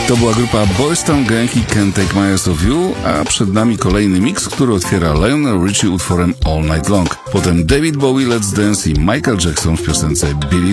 To była grupa Boys Town Gang i Can't Take My Eyes Off You, a przed nami kolejny mix, który otwiera Lionel Richie utworem All Night Long. Potem David Bowie, Let's Dance i Michael Jackson w piosence Billie